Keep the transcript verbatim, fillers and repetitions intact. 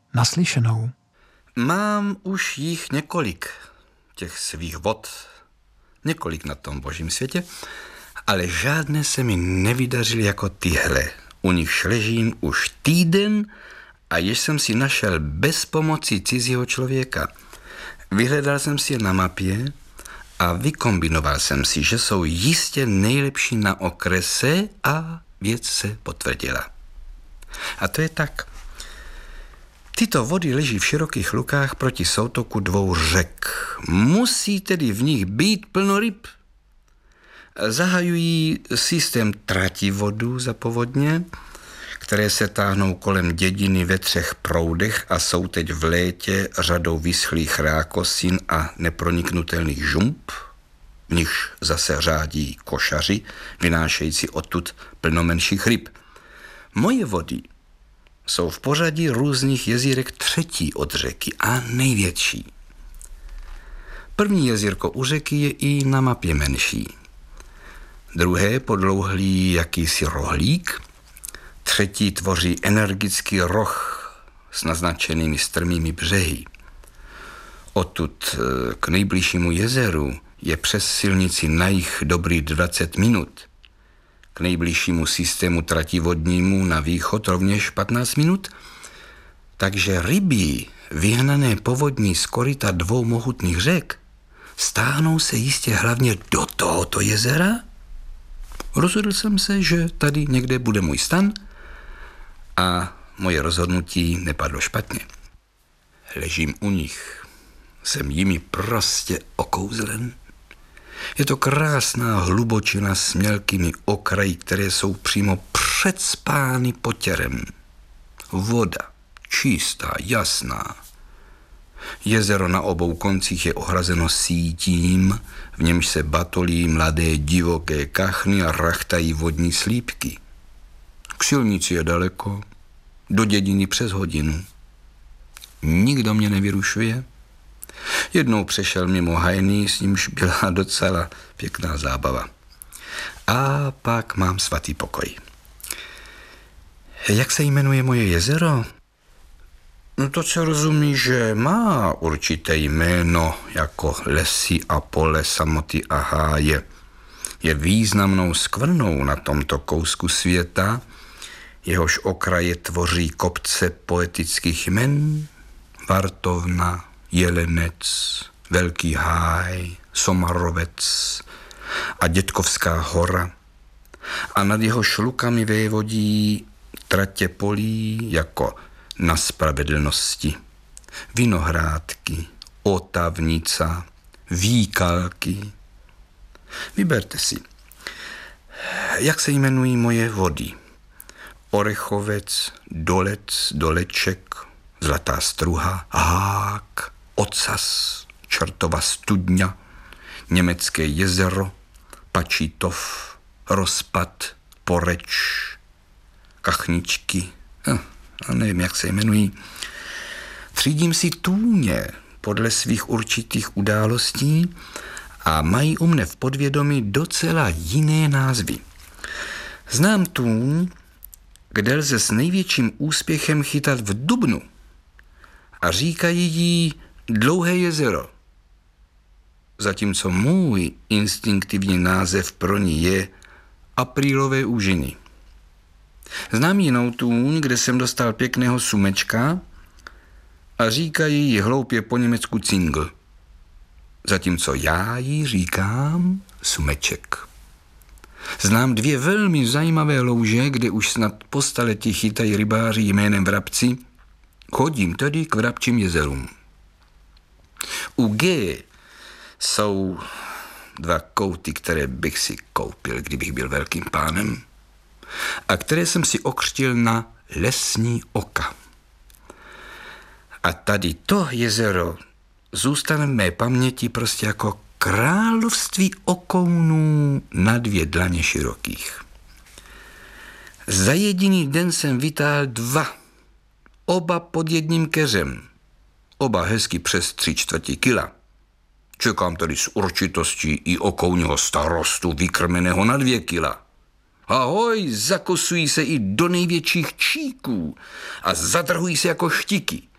Naslyšenou. Mám už jich několik, těch svých vod, několik na tom božím světě, ale žádné se mi nevydařily jako tyhle. U nich ležím už týden a jež jsem si našel bez pomoci cizího člověka. Vyhledal jsem si je na mapě a vykombinoval jsem si, že jsou jistě nejlepší na okrese a věc se potvrdila. A to je tak. Tyto vody leží v širokých lukách proti soutoku dvou řek. Musí tedy v nich být plno ryb. Zahajují systém trativodů za povodně, které se táhnou kolem dědiny ve třech proudech a jsou teď v létě řadou vyschlých rákosin a neproniknutelných žump, v nichž zase řádí košaři, vynášející odtud plno menších ryb. Moje vody jsou v pořadí různých jezírek třetí od řeky a největší. První jezírko u řeky je i na mapě menší. Druhé podlouhlý jakýsi rohlík, třetí tvoří energický roh s naznačenými strmými břehy. Odtud k nejbližšímu jezeru je přes silnici na jih dobrý dvacet minut. K nejbližšímu systému trativodnímu na východ rovněž patnáct minut, takže ryby vyhnané povodní z koryta dvou mohutných řek stáhnou se jistě hlavně do tohoto jezera. Rozhodl jsem se, že tady někde bude můj stan a moje rozhodnutí nepadlo špatně. Ležím u nich, jsem jimi prostě okouzlen. Je to krásná hlubočina s mělkými okraji, které jsou přímo předspány potěrem. Voda, čistá, jasná. Jezero na obou koncích je ohrazeno sítím, v němž se batolí mladé divoké kachny a rachtají vodní slípky. K silnici je daleko, do dědiny přes hodinu. Nikdo mě nevyrušuje. Jednou přešel mimo hajný, s nímž byla docela pěkná zábava. A pak mám svatý pokoj. Jak se jmenuje moje jezero? No to se rozumí, že má určité jméno, jako lesy a pole, samoty a háje. Je významnou skvrnou na tomto kousku světa, jehož okraje tvoří kopce poetických jmen, Vartovna, Jelenec, Velký háj, Somarovec a Dětkovská hora. A nad jeho šlukami vévodí tratě polí jako Na spravedlnosti, Vinohrádky, Otavnica, Výkalky. Vyberte si, jak se jmenují moje vody. Orechovec, Dolec, Doleček, Zlatá struha, Hák, Ocas, Čertova studňa, Německé jezero, Pačítov, Rozpad, Poreč, Kachničky, hm, a nevím, jak se jmenují. Třídím si tůně podle svých určitých událostí a mají u mne v podvědomí docela jiné názvy. Znám tůň, kde lze s největším úspěchem chytat v dubnu a říkají jí Dlouhé jezero, zatímco můj instinktivní název pro ní je Aprílové úžiny. Znám jinou tůň, kde jsem dostal pěkného sumečka a říkají jí hloupě po německu Cingl, zatímco já jí říkám sumeček. Znám dvě velmi zajímavé louže, kde už snad po staletí chytají rybáři jménem Vrabci. Chodím tedy k Vrabčím jezerům. U G jsou dva kouty, které bych si koupil, kdybych byl velkým pánem, a které jsem si okřtil na Lesní oka. A tady to jezero zůstane v mé paměti prostě jako království okounů na dvě dlaně širokých. Za jediný den jsem vytáhl dva, oba pod jedním keřem, oba hezky přes tři čtvrtě kila. Čekám tady s určitostí i okouního starostu vykrmeného na dvě kila. Ahoj, zakosují se i do největších číků a zadrhují se jako štiky.